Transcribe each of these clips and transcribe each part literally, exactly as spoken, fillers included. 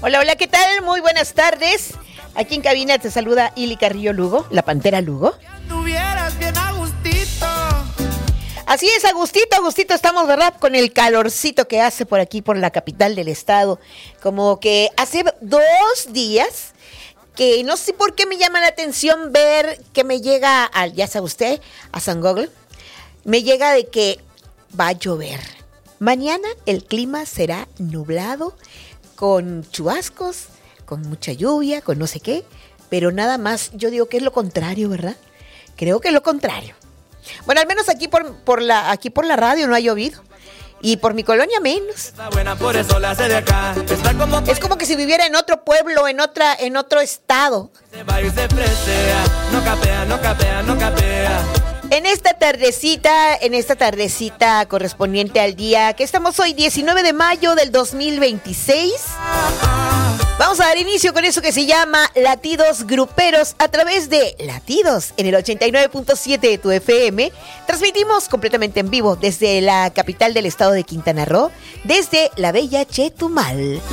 Hola, hola, ¿qué tal? Muy buenas tardes. Aquí en cabina te saluda Ili Carrillo Lugo, la Pantera Lugo. Tuvieras bien Agustito. Así es, Agustito, Agustito, estamos, ¿verdad? Con el calorcito que hace por aquí, por la capital del estado. Como que hace dos días que no sé por qué me llama la atención ver que me llega, a, ya sabe usted, a San Google, me llega de que va a llover. Mañana el clima será nublado, con chubascos, con mucha lluvia, con no sé qué, pero nada más, yo digo que es lo contrario, ¿verdad? Creo que es lo contrario. Bueno, al menos aquí por, por la aquí por la radio no ha llovido. Y por mi colonia menos. Está buena, por eso la hace de acá. Está como Es como que si viviera en otro pueblo, en otra, en otro estado. se va y se presea. No capea, no capea, no capea. En esta tardecita, en esta tardecita correspondiente al día que estamos hoy, diecinueve de mayo del dos mil veintiséis, vamos a dar inicio con eso que se llama Latidos Gruperos a través de Latidos en el ochenta y nueve punto siete de tu F M. Transmitimos completamente en vivo desde la capital del estado de Quintana Roo, desde la bella Chetumal.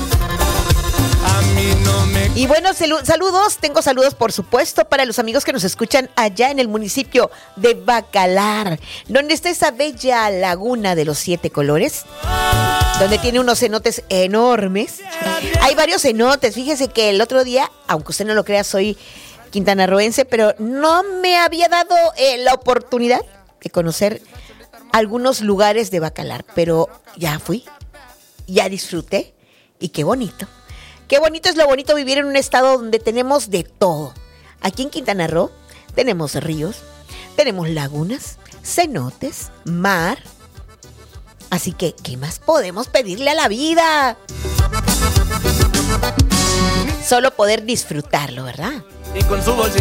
A mí no me... Y bueno, salu- saludos, tengo saludos por supuesto para los amigos que nos escuchan allá en el municipio de Bacalar, donde está esa bella laguna de los siete colores, donde tiene unos cenotes enormes. Hay varios cenotes, fíjese que el otro día, aunque usted no lo crea, soy quintanarroense, pero no me había dado eh, la oportunidad de conocer algunos lugares de Bacalar, pero ya fui, ya disfruté y qué bonito. Qué bonito es lo bonito vivir en un estado donde tenemos de todo. Aquí en Quintana Roo tenemos ríos, tenemos lagunas, cenotes, mar. Así que, ¿qué más podemos pedirle a la vida? Solo poder disfrutarlo, ¿verdad? Y con su bolsita